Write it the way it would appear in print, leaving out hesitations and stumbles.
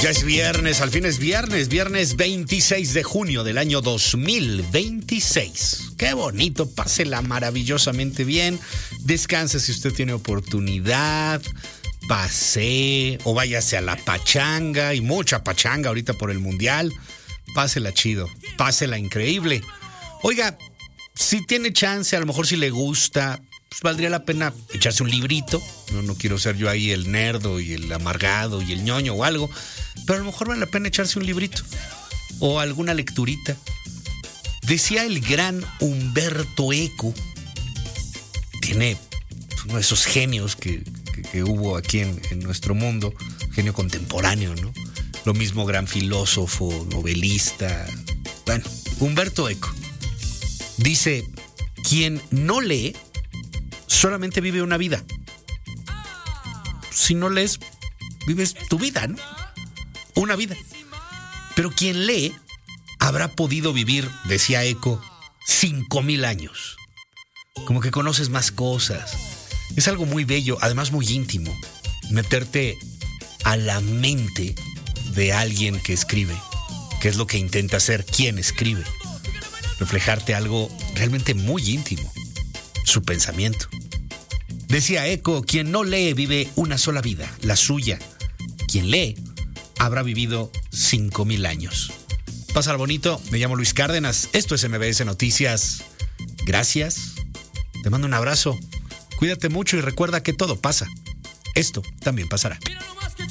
Ya es viernes, al fin es viernes 26 de junio del año 2026. Qué bonito, pásela maravillosamente bien. Descanse si usted tiene oportunidad. Pasee o váyase a la pachanga, y mucha pachanga ahorita por el mundial. Pásela chido, pásela increíble. Oiga, si tiene chance, a lo mejor si le gusta, pues valdría la pena echarse un librito. No quiero ser yo ahí el nerdo y el amargado y el ñoño o algo, pero a lo mejor vale la pena echarse un librito o alguna lecturita. Decía el gran Umberto Eco, tiene uno de esos genios que hubo aquí en nuestro mundo, genio contemporáneo, ¿no? Lo mismo gran filósofo, novelista. Bueno, Umberto Eco dice: quien no lee solamente vive una vida. Si no lees, vives tu vida, ¿no? Una vida. Pero quien lee habrá podido vivir, decía Eco, 5,000 años. Como que conoces más cosas. Es algo muy bello, además muy íntimo, meterte a la mente de alguien que escribe, que es lo que intenta hacer quien escribe. Reflejarte algo realmente muy íntimo, su pensamiento. Decía Eco: quien no lee vive una sola vida, la suya. Quien lee habrá vivido 5,000 años. Pásala bonito, me llamo Luis Cárdenas, esto es MBS Noticias. Gracias, te mando un abrazo, cuídate mucho y recuerda que todo pasa. Esto también pasará.